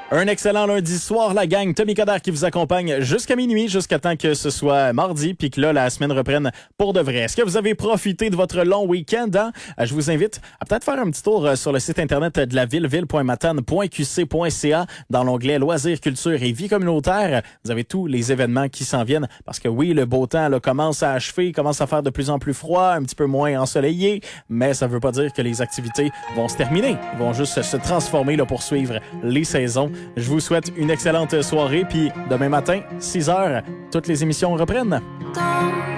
Un excellent lundi soir, la gang. Tommy Coderre qui vous accompagne jusqu'à minuit, jusqu'à temps que ce soit mardi, puis que là, la semaine reprenne pour de vrai. Est-ce que vous avez profité de votre long week-end? Hein? Je vous invite à peut-être faire un petit tour sur le site internet de la ville, ville.matane.qc.ca, dans l'onglet Loisirs, culture et vie communautaire. Vous avez tous les événements qui s'en viennent, parce que oui, le beau temps là, commence à achever, commence à faire de plus en plus froid, un petit peu moins ensoleillé, mais ça veut pas dire que les activités vont se terminer. Ils vont juste se transformer là, pour suivre les saisons. Je vous souhaite une excellente soirée, puis demain matin, 6h, toutes les émissions reprennent.